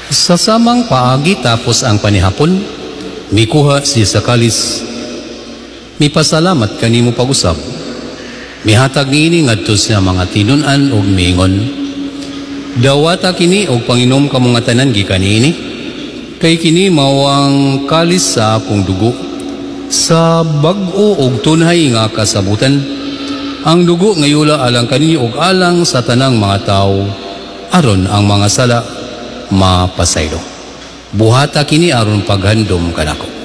Sa samang paagi tapos ang panihapon, mikuha siya sa kalis. Mipasalamat kanimo pag-usab. Mihatag niini ngadto sa mga tinun-an ug miingon, dawata kini og panginom kamo nga tanan gikan niini. Kay kini mawang kalis sa akong dugo sa bag-o og tunhay nga kasabutan. Ang dugo nga yula alang kaninyo og alang sa tanang mga tao aron ang mga sala mapasaylo. Buhata kini aron paghandom kanako.